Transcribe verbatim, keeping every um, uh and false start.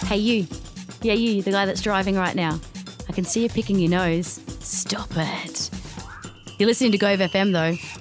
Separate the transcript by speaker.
Speaker 1: Hey, you. Yeah, you, the guy that's driving right now. I can see you picking your nose. Stop it. You're listening to Gove F M, though.